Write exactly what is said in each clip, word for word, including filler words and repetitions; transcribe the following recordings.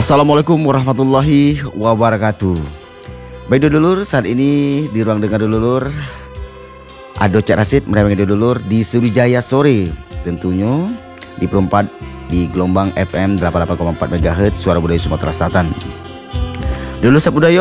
Assalamualaikum warahmatullahi wabarakatuh. Baik dulur, saat ini di ruang dengar dulur Ado Cak Rasid menemani dulur di Sriwijaya sore, tentunya di perempat di gelombang F M delapan puluh delapan koma empat megahertz Suara Budaya Sumatera Selatan. Dulur Sab Budaya,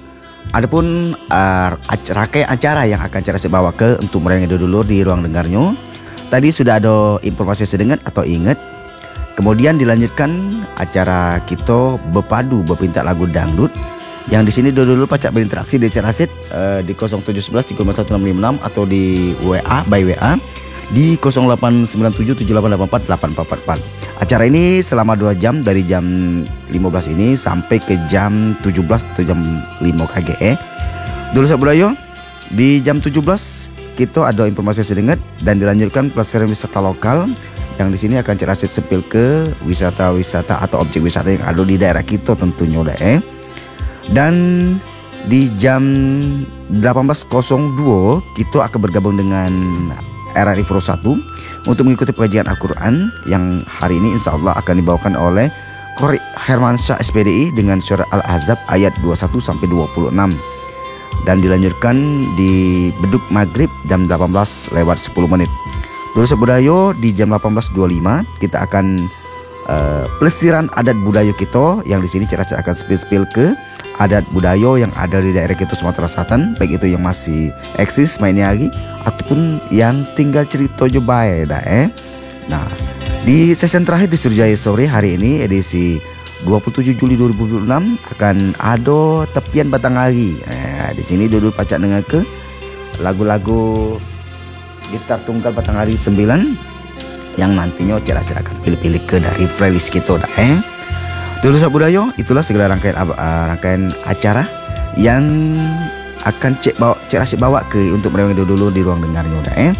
adapun uh, rangkaian acara yang akan Cak Rasid bawa ke untuk menemani dulur di ruang dengarnya. Tadi sudah ada informasi sedengat atau ingat. Kemudian dilanjutkan acara kita berpadu berpinta lagu dangdut, yang di sini dulu pacak berinteraksi di Cak Rasid uh, di nol tujuh satu satu tiga satu enam lima enam atau di W A by W A di nol delapan sembilan tujuh tujuh delapan delapan empat delapan empat empat empat. Acara ini selama dua jam dari jam lima belas ini sampai ke jam tujuh belas atau jam lima K G E. Dulu Sab Budaya, di jam tujuh belas kita ada informasi sedengat dan dilanjutkan pelestarian wisata lokal, yang di sini akan Cak Rasid sepil ke wisata-wisata atau objek wisata yang ada di daerah kita tentunya udah eh. Dan di jam delapan belas nol dua kita akan bergabung dengan R R I Pro satu untuk mengikuti pengajian Al-Quran yang hari ini insya Allah akan dibawakan oleh Qori Hermansyah S P D I dengan surat Al-Ahzab ayat dua puluh satu sampai dua puluh enam. Dan dilanjutkan di beduk maghrib jam delapan belas lewat sepuluh menit. Dulu Sab Budaya, di jam delapan belas dua puluh lima kita akan uh, pelesiran adat budaya kita, yang di sini Cak Rasid akan spil-spil ke adat budaya yang ada di daerah kita Sumatera Selatan, baik itu yang masih eksis mainnya lagi ataupun yang tinggal cerita je bae dah eh. Nah, di sesi terakhir di Sriwijaya sore hari ini edisi dua puluh tujuh Juli dua ribu dua puluh enam akan ada tepian batang hari. Eh, di sini dulu pacak dengar ke lagu-lagu gitar tunggal batang hari sembilan yang nantinya Cak Rasid akan pilih-pilih ke dari playlist kita dah eh. Dulu Sab Budaya, itulah segala rangkaian uh, rangkaian acara yang akan Cek bawa Cak Rasid bawa ke untuk menemani dulu di ruang dengarnya dah eh.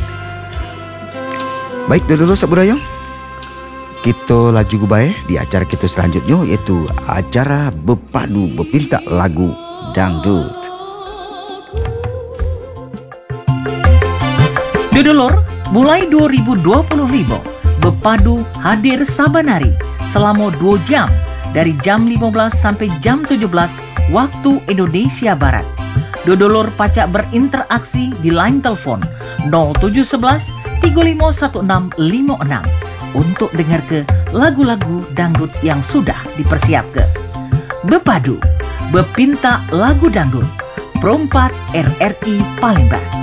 Baik dulu Sab Budaya, kita laju gubai di acara kita selanjutnya, yaitu acara berpadu berpinta lagu dangdut. Dulur, mulai dua ribu dua puluh lima, Berpadu hadir saban hari selama dua jam dari jam lima belas sampai jam tujuh belas waktu Indonesia Barat. Dulur pacak berinteraksi di line telepon nol tujuh satu satu tiga lima satu enam lima enam untuk dengar ke lagu-lagu dangdut yang sudah dipersiapkan. Berpadu, berpinta lagu dangdut, perempat R R I Palembang.